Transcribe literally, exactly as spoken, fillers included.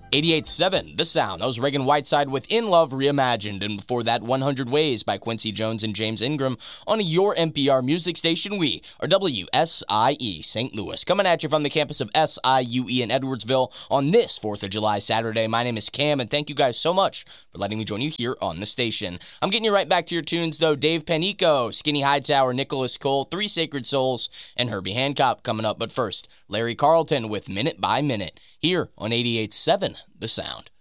eighty-eight point seven, The Sound. That was Reagan Whiteside with In Love Reimagined. And before that, one hundred Ways by Quincy Jones and James Ingram on your N P R music station. We are W S I E Saint Louis. Coming at you from the campus of S I U E in Edwardsville on this fourth of July Saturday. My name is Cam, and thank you guys so much for letting me join you here on the station. I'm getting you right back to your tunes, though. Dave Panico, Skinny Hightower, Nicholas Cole, Three Sacred Souls, and Herbie Hancock coming up. But first, Larry Carlton with Minute by Minute here on eighty-eight point seven The Sound.